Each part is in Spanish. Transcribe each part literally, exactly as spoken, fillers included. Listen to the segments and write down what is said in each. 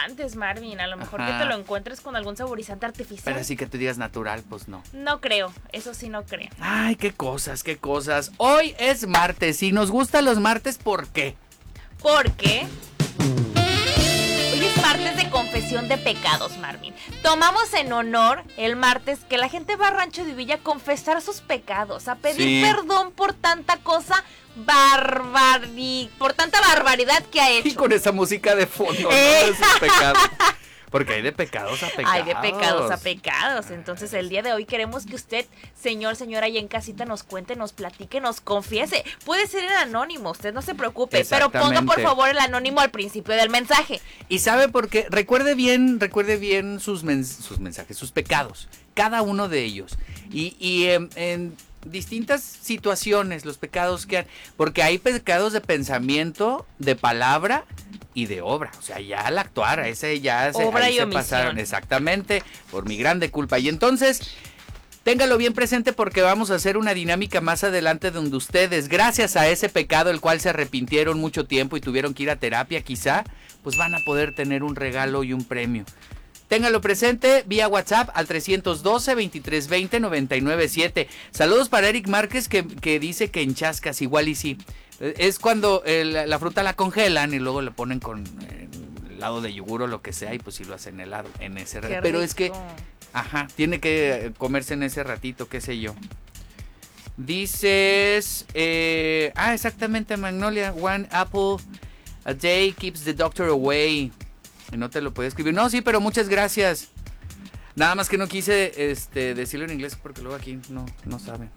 saborizantes, Marvin. A lo mejor Ajá. que te lo encuentres con algún saborizante artificial. Pero así que tú digas natural, pues no. No creo, eso sí no creo. Ay, qué cosas, qué cosas. Hoy es martes y nos gustan los martes, ¿por qué? Porque hoy es martes de confesión de pecados, Marvin. Tomamos en honor el martes que la gente va a Rancho de Villa a confesar sus pecados, a pedir sí. perdón por tanta cosa barbari, por tanta barbaridad que ha hecho. Y con esa música de fondo, eh. ¿no? De sus pecados. Porque hay de pecados a pecados. Hay de pecados a pecados. Entonces el día de hoy queremos que usted, señor, señora, allá en casita nos cuente, nos platique, nos confiese. Puede ser en anónimo, usted no se preocupe, pero ponga por favor el anónimo al principio del mensaje. Y sabe por qué, recuerde bien, recuerde bien sus, mens- sus mensajes, sus pecados, cada uno de ellos. Y, y en, en distintas situaciones, los pecados que han, porque hay pecados de pensamiento, de palabra y de obra, o sea, ya al actuar, ese ya se, obra ahí y se omisión. pasaron, exactamente, por mi grande culpa. Y entonces, téngalo bien presente porque vamos a hacer una dinámica más adelante donde ustedes, gracias a ese pecado el cual se arrepintieron mucho tiempo y tuvieron que ir a terapia quizá, pues van a poder tener un regalo y un premio. Téngalo presente vía WhatsApp al trescientos doce, veintitrés veinte, noventa y nueve siete. Saludos para Eric Márquez que, que dice que en Chascas igual y sí. Es cuando el, la fruta la congelan y luego le ponen con eh, helado de yogur o lo que sea y pues sí lo hacen helado en ese ratito. Pero es que, ajá, tiene que comerse en ese ratito, qué sé yo. Dices, eh, ah, exactamente, Magnolia, one apple a day keeps the doctor away. Y no te lo podía escribir. No, sí, pero muchas gracias. Nada más que no quise este, decirlo en inglés porque luego aquí no, no saben.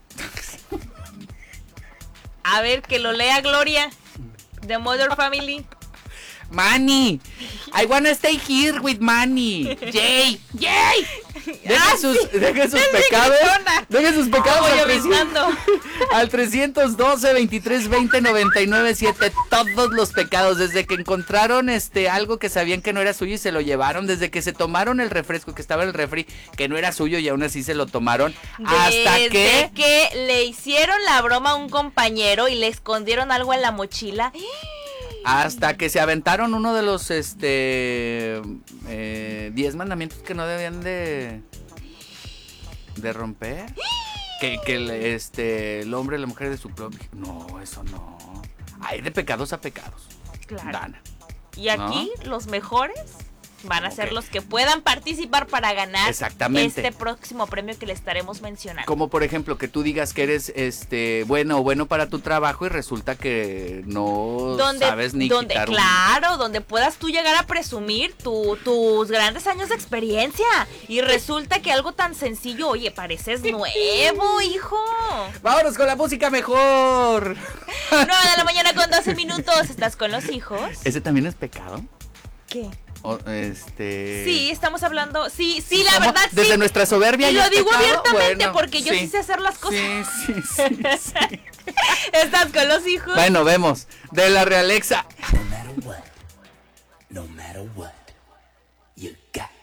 A ver, que lo lea Gloria, de Mother Family. Manny, I wanna stay here with Manny. Jay, Jay. Deje ah, sus, sí. deje sus pecados. Deje sus pecados oh, al, trescientos, al trescientos doce, veintitrés veinte, noventa y nueve siete. Todos los pecados, desde que encontraron este algo que sabían que no era suyo y se lo llevaron, desde que se tomaron el refresco que estaba en el refri que no era suyo y aún así se lo tomaron, desde hasta que que le hicieron la broma a un compañero y le escondieron algo en la mochila. Hasta que se aventaron uno de los este eh, diez mandamientos que no debían de de romper. Que, que el, este el hombre y la mujer de su propio. No, eso no. Hay de pecados a pecados. Claro. Dana. Y aquí ¿no? Los mejores van a okay. ser los que puedan participar para ganar Exactamente. Este próximo premio que le estaremos mencionando. Como por ejemplo que tú digas que eres este bueno o bueno para tu trabajo y resulta que no donde, sabes ni donde, quitar un... Claro, donde puedas tú llegar a presumir tu, tus grandes años de experiencia y resulta que algo tan sencillo, oye, pareces nuevo, hijo. Vámonos con la música mejor. nueve de la mañana con doce minutos, ¿estás con los hijos? ¿Ese también es pecado? ¿Qué? O, este... Sí, estamos hablando, sí, sí, la verdad sí. Desde nuestra soberbia. Y lo digo pecado? abiertamente bueno, porque yo sí. sí sé hacer las cosas. Sí, sí, sí, sí. ¿Estás con los hijos? Bueno, vemos. De la Realexa. No matter what, no matter what, you got